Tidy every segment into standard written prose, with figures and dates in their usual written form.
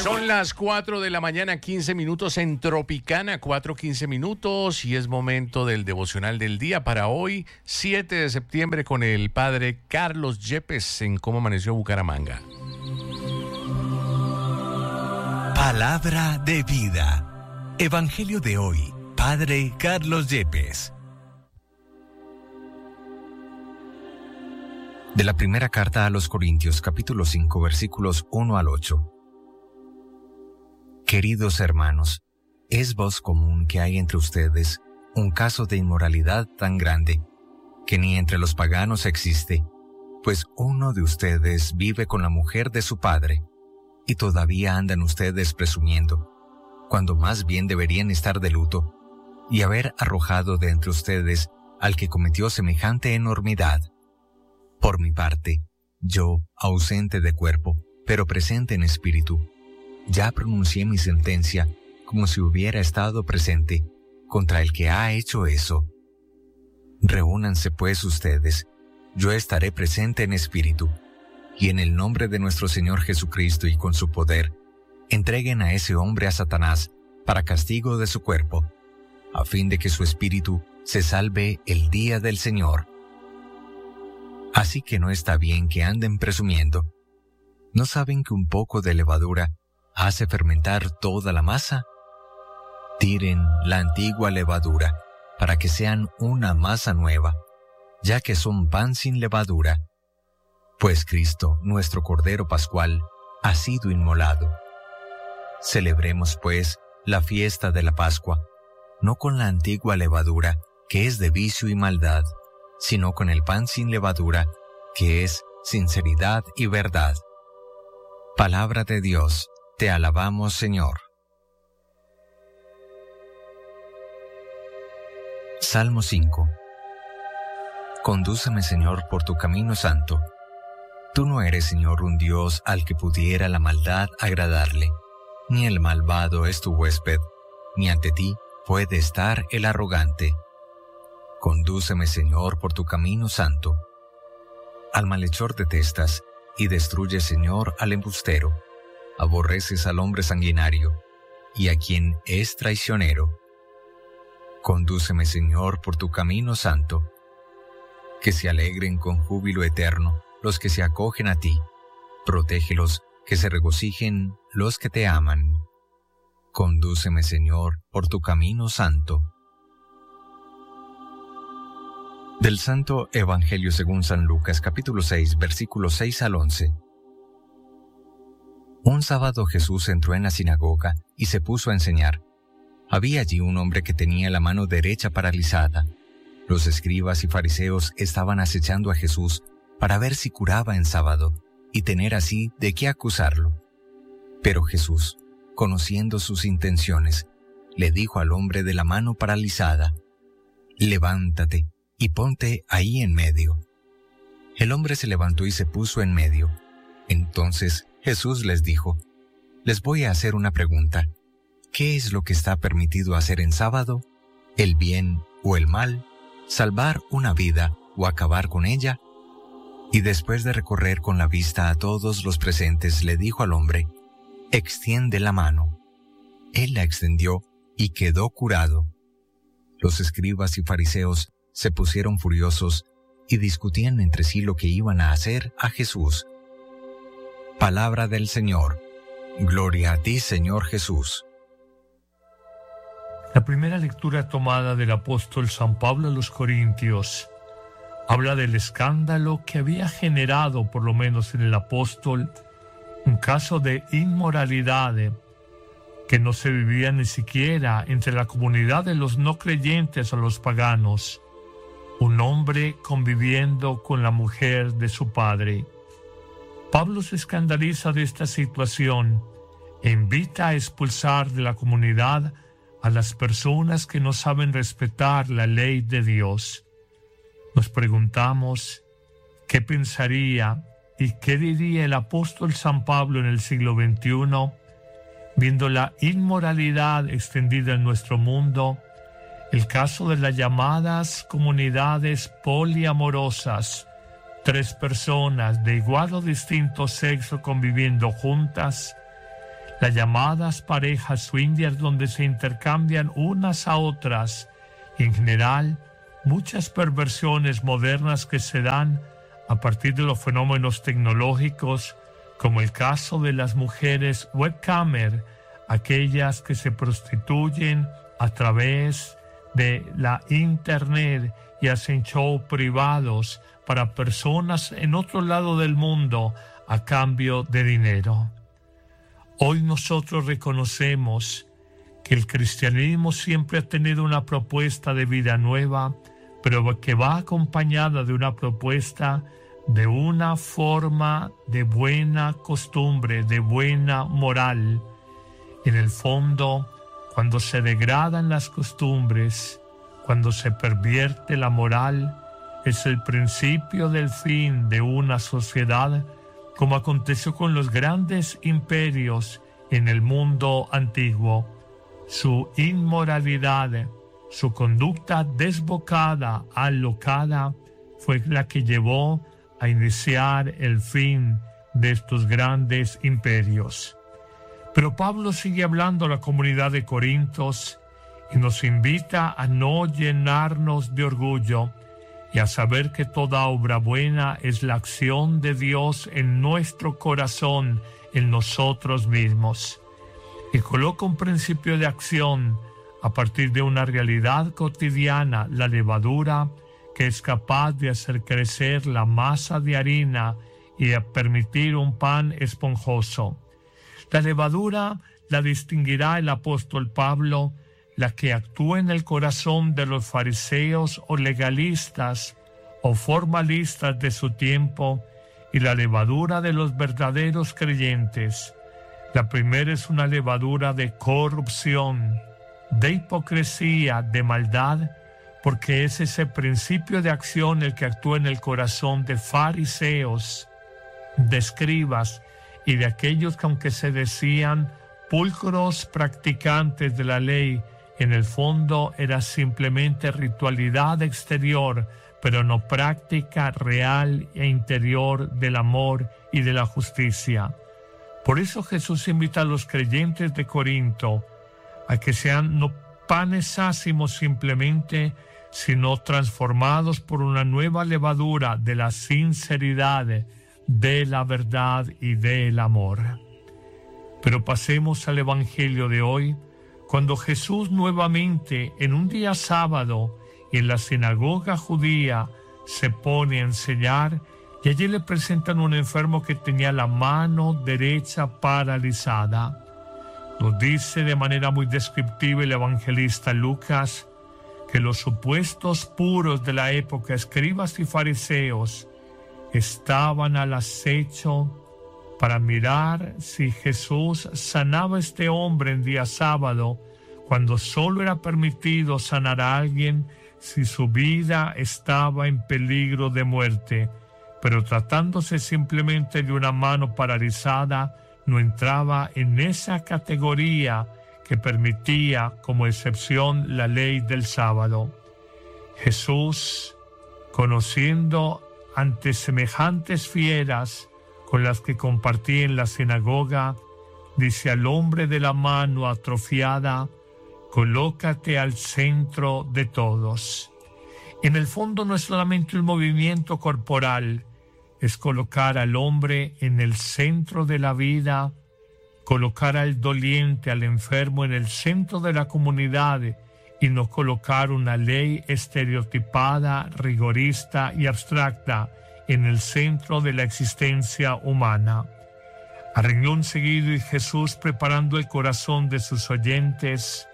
Son las 4 de la mañana, 15 minutos en Tropicana, 4:15 minutos, y es momento del devocional del día para hoy, 7 de septiembre, con el padre Carlos Yepes en Cómo Amaneció Bucaramanga. Palabra de vida. Evangelio de hoy, padre Carlos Yepes. De la primera carta a los Corintios, capítulo 5, versículos 1 al 8. Queridos hermanos, es voz común que hay entre ustedes un caso de inmoralidad tan grande que ni entre los paganos existe, pues uno de ustedes vive con la mujer de su padre, y todavía andan ustedes presumiendo, cuando más bien deberían estar de luto y haber arrojado de entre ustedes al que cometió semejante enormidad. Por mi parte, yo, ausente de cuerpo, pero presente en espíritu, ya pronuncié mi sentencia como si hubiera estado presente contra el que ha hecho eso. Reúnanse pues ustedes, yo estaré presente en espíritu, y en el nombre de nuestro Señor Jesucristo y con su poder, entreguen a ese hombre a Satanás para castigo de su cuerpo, a fin de que su espíritu se salve el día del Señor. Así que no está bien que anden presumiendo. ¿No saben que un poco de levadura hace fermentar toda la masa? Tiren la antigua levadura para que sean una masa nueva, ya que son pan sin levadura. Pues Cristo, nuestro Cordero Pascual, ha sido inmolado. Celebremos, pues, la fiesta de la Pascua, no con la antigua levadura, que es de vicio y maldad, sino con el pan sin levadura, que es sinceridad y verdad. Palabra de Dios. Te alabamos, Señor. Salmo 5. Condúceme, Señor, por tu camino santo. Tú no eres, Señor, un Dios al que pudiera la maldad agradarle, ni el malvado es tu huésped, ni ante ti puede estar el arrogante. Condúceme, Señor, por tu camino santo. Al malhechor detestas, y destruye, Señor, al embustero. Aborreces al hombre sanguinario, y a quien es traicionero. Condúceme, Señor, por tu camino santo. Que se alegren con júbilo eterno los que se acogen a ti. Protégelos, que se regocijen los que te aman. Condúceme, Señor, por tu camino santo. Del Santo Evangelio según San Lucas, capítulo 6, versículos 6 al 11. Un sábado Jesús entró en la sinagoga y se puso a enseñar. Había allí un hombre que tenía la mano derecha paralizada. Los escribas y fariseos estaban acechando a Jesús para ver si curaba en sábado y tener así de qué acusarlo. Pero Jesús, conociendo sus intenciones, le dijo al hombre de la mano paralizada: «Levántate y ponte ahí en medio». El hombre se levantó y se puso en medio. Entonces Jesús les dijo: «Les voy a hacer una pregunta. ¿Qué es lo que está permitido hacer en sábado? ¿El bien o el mal? ¿Salvar una vida o acabar con ella?» Y después de recorrer con la vista a todos los presentes, le dijo al hombre: «Extiende la mano». Él la extendió y quedó curado. Los escribas y fariseos se pusieron furiosos y discutían entre sí lo que iban a hacer a Jesús. Palabra del Señor. Gloria a ti, Señor Jesús. La primera lectura tomada del apóstol San Pablo a los Corintios habla del escándalo que había generado, por lo menos en el apóstol, un caso de inmoralidad que no se vivía ni siquiera entre la comunidad de los no creyentes o los paganos. Un hombre conviviendo con la mujer de su padre. Pablo se escandaliza de esta situación e invita a expulsar de la comunidad a las personas que no saben respetar la ley de Dios. Nos preguntamos, ¿qué pensaría y qué diría el apóstol San Pablo en el siglo XXI, viendo la inmoralidad extendida en nuestro mundo, el caso de las llamadas comunidades poliamorosas, 3 personas de igual o distinto sexo conviviendo juntas, las llamadas parejas swingers donde se intercambian unas a otras, y en general muchas perversiones modernas que se dan a partir de los fenómenos tecnológicos, como el caso de las mujeres webcamer, aquellas que se prostituyen a través de la internet y hacen shows privados para personas en otro lado del mundo a cambio de dinero. Hoy nosotros reconocemos que el cristianismo siempre ha tenido una propuesta de vida nueva, pero que va acompañada de una propuesta de una forma de buena costumbre, de buena moral. En el fondo, cuando se degradan las costumbres, cuando se pervierte la moral, es el principio del fin de una sociedad, como aconteció con los grandes imperios en el mundo antiguo. Su inmoralidad, su conducta desbocada, alocada, fue la que llevó a iniciar el fin de estos grandes imperios. Pero Pablo sigue hablando a la comunidad de Corintios y nos invita a no llenarnos de orgullo y a saber que toda obra buena es la acción de Dios en nuestro corazón, en nosotros mismos. Y coloca un principio de acción a partir de una realidad cotidiana, la levadura, que es capaz de hacer crecer la masa de harina y a permitir un pan esponjoso. La levadura la distinguirá el apóstol Pablo, la que actúa en el corazón de los fariseos o legalistas o formalistas de su tiempo, y la levadura de los verdaderos creyentes. La primera es una levadura de corrupción, de hipocresía, de maldad, porque es ese principio de acción el que actúa en el corazón de fariseos, de escribas y de aquellos que, aunque se decían pulcros practicantes de la ley, en el fondo era simplemente ritualidad exterior, pero no práctica real e interior del amor y de la justicia. Por eso Jesús invita a los creyentes de Corinto a que sean no panes ácimos simplemente, sino transformados por una nueva levadura de la sinceridad, de la verdad y del amor. Pero pasemos al Evangelio de hoy, cuando Jesús nuevamente en un día sábado en la sinagoga judía se pone a enseñar, y allí le presentan un enfermo que tenía la mano derecha paralizada. Nos dice de manera muy descriptiva el evangelista Lucas que los supuestos puros de la época, escribas y fariseos, estaban al acecho para mirar si Jesús sanaba a este hombre en día sábado, cuando solo era permitido sanar a alguien si su vida estaba en peligro de muerte. Pero tratándose simplemente de una mano paralizada, no entraba en esa categoría que permitía como excepción la ley del sábado. Jesús, conociendo ante semejantes fieras con las que compartía en la sinagoga, dice al hombre de la mano atrofiada: colócate al centro de todos. En el fondo no es solamente un movimiento corporal, es colocar al hombre en el centro de la vida, colocar al doliente, al enfermo en el centro de la comunidad y no colocar una ley estereotipada, rigorista y abstracta en el centro de la existencia humana. A renglón seguido, y Jesús, preparando el corazón de sus oyentes,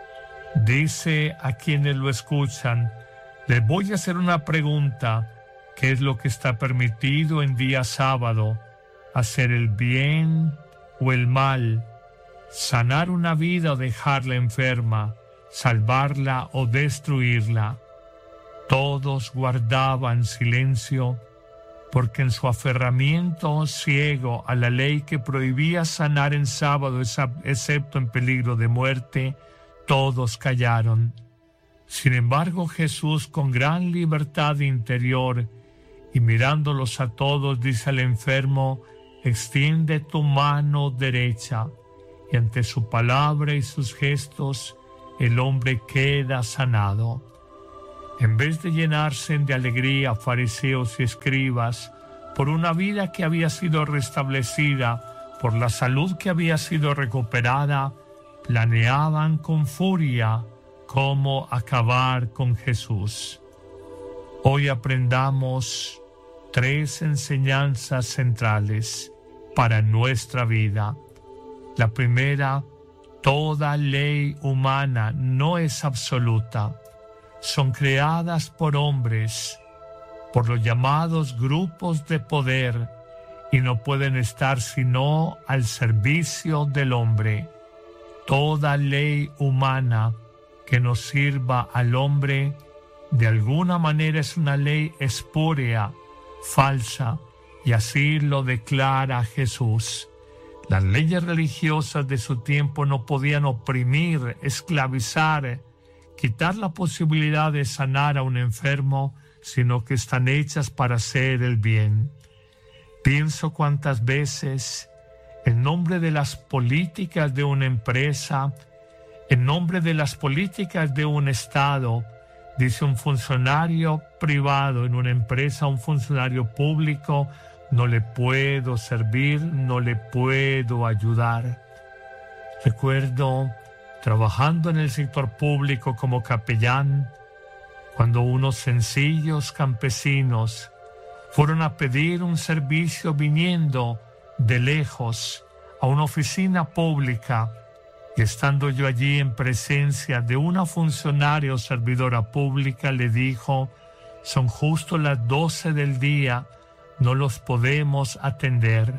dice a quienes lo escuchan: les voy a hacer una pregunta. ¿Qué es lo que está permitido en día sábado? ¿Hacer el bien o el mal? ¿Sanar una vida o dejarla enferma? ¿Salvarla o destruirla? Todos guardaban silencio, porque en su aferramiento ciego a la ley que prohibía sanar en sábado, excepto en peligro de muerte, todos callaron. Sin embargo, Jesús, con gran libertad interior y mirándolos a todos, dice al enfermo: extiende tu mano derecha. y ante su palabra y sus gestos el hombre queda sanado. En vez de llenarse de alegría fariseos y escribas por una vida que había sido restablecida, por la salud que había sido recuperada, planeaban con furia cómo acabar con Jesús. Hoy aprendamos 3 enseñanzas centrales para nuestra vida. La primera, toda ley humana no es absoluta. Son creadas por hombres, por los llamados grupos de poder, y no pueden estar sino al servicio del hombre. Toda ley humana que nos sirva al hombre, de alguna manera es una ley espúrea, falsa, y así lo declara Jesús. Las leyes religiosas de su tiempo no podían oprimir, esclavizar, quitar la posibilidad de sanar a un enfermo, sino que están hechas para hacer el bien. Pienso cuántas veces, en nombre de las políticas de una empresa, en nombre de las políticas de un Estado, dice un funcionario privado en una empresa, un funcionario público, no le puedo servir, no le puedo ayudar. Recuerdo trabajando en el sector público como capellán, cuando unos sencillos campesinos fueron a pedir un servicio viniendo de lejos a una oficina pública, y estando yo allí en presencia de una funcionaria o servidora pública, le dijo: son justo las 12 del día, no los podemos atender.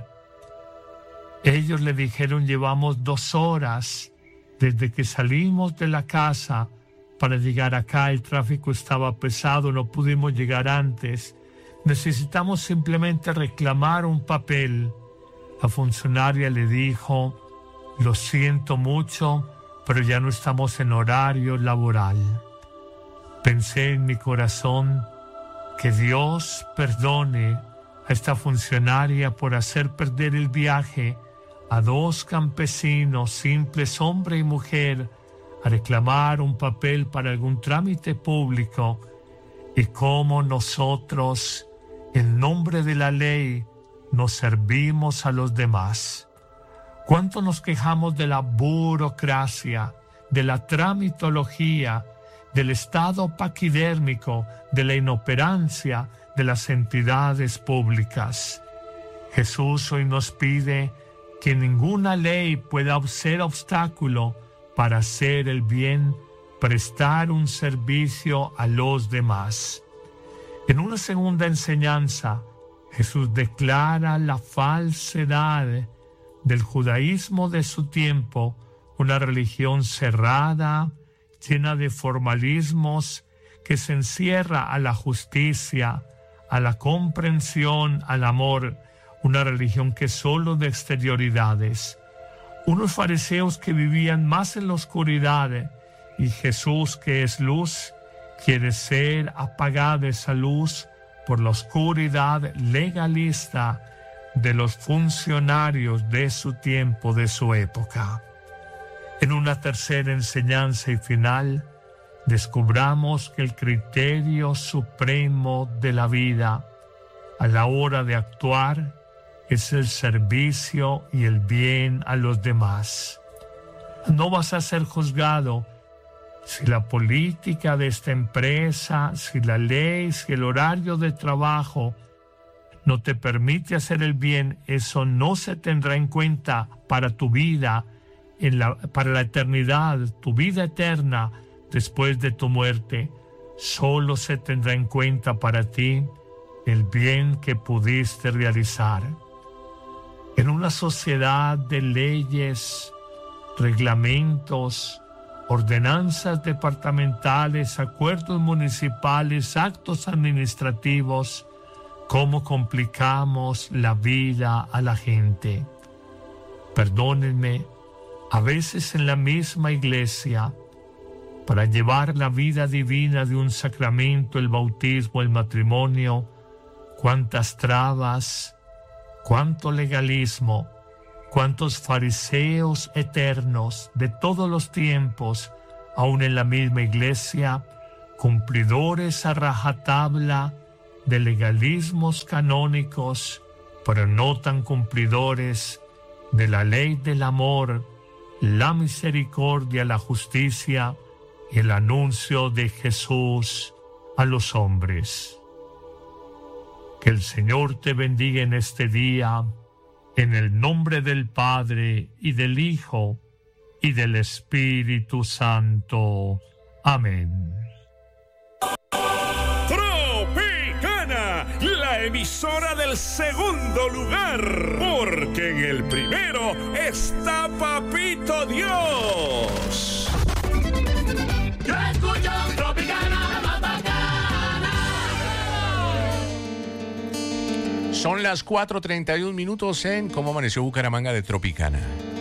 Ellos le dijeron: llevamos 2 horas desde que salimos de la casa para llegar acá, el tráfico estaba pesado, no pudimos llegar antes, necesitamos simplemente reclamar un papel. La funcionaria le dijo: lo siento mucho, pero ya no estamos en horario laboral. Pensé en mi corazón que Dios perdone a esta funcionaria por hacer perder el viaje a 2 campesinos simples, hombre y mujer, a reclamar un papel para algún trámite público, y cómo nosotros, en nombre de la ley, nos servimos a los demás. ¿Cuánto nos quejamos de la burocracia, de la tramitología, del estado paquidérmico, de la inoperancia de las entidades públicas? Jesús hoy nos pide que ninguna ley pueda ser obstáculo para hacer el bien, prestar un servicio a los demás. En una segunda enseñanza, Jesús declara la falsedad del judaísmo de su tiempo, una religión cerrada, llena de formalismos, que se encierra a la justicia, a la comprensión, al amor, una religión que es solo de exterioridades. Unos fariseos que vivían más en la oscuridad, y Jesús, que es luz, quiere ser apagada esa luz por la oscuridad legalista de los funcionarios de su tiempo, de su época. En una tercera enseñanza y final, descubramos que el criterio supremo de la vida a la hora de actuar es el servicio y el bien a los demás. No vas a ser juzgado si la política de esta empresa, si la ley, si el horario de trabajo no te permite hacer el bien. Eso no se tendrá en cuenta para tu vida, para la eternidad, tu vida eterna después de tu muerte. Solo se tendrá en cuenta para ti el bien que pudiste realizar. En una sociedad de leyes, reglamentos, ordenanzas departamentales, acuerdos municipales, actos administrativos, ¿cómo complicamos la vida a la gente? Perdónenme, a veces en la misma iglesia, para llevar la vida divina de un sacramento, el bautismo, el matrimonio, cuántas trabas, cuánto legalismo, cuántos fariseos eternos de todos los tiempos, aún en la misma iglesia, cumplidores a rajatabla de legalismos canónicos, pero no tan cumplidores de la ley del amor, la misericordia, la justicia y el anuncio de Jesús a los hombres. Que el Señor te bendiga en este día, en el nombre del Padre, y del Hijo, y del Espíritu Santo. Amén. Tropicana, la emisora del segundo lugar, porque en el primero está Papito Dios. Yo escucho Tropicana, la más bacana. Son las 4:31 en ¿Cómo amaneció Bucaramanga de Tropicana?